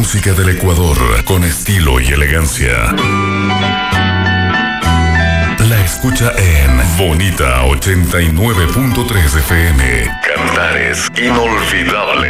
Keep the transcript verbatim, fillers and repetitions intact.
música del Ecuador con estilo y elegancia. La escucha en Bonita ochenta y nueve punto tres F M. Cantares inolvidables.